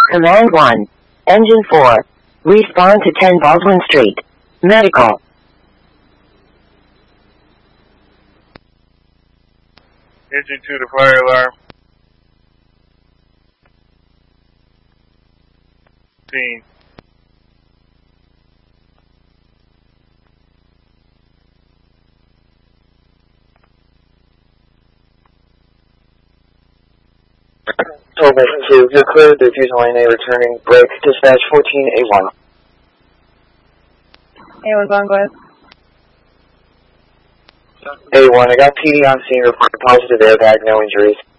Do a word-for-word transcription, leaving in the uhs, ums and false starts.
Command one. Engine four. Respond to ten Baldwin Street. Medical. Engine two to fire alarm. Scene. Over two, you're clear, diffusion line A returning, break, dispatch fourteen A one. A one's on, go ahead. A one, I got P D on scene, report positive airbag, no injuries.